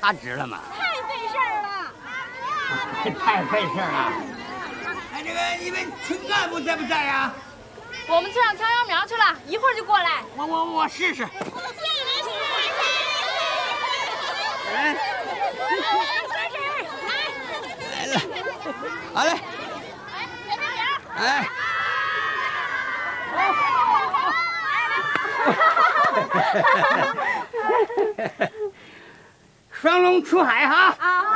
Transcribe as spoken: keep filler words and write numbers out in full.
插枝了吗？ 太费事儿了， 太费事儿了。哎，这个你们村干部在不在呀？ 我们村上挑秧苗去了，一会儿就过来。 我我我试试。来，来了，好嘞。哎。双龙出海哈！ 啊。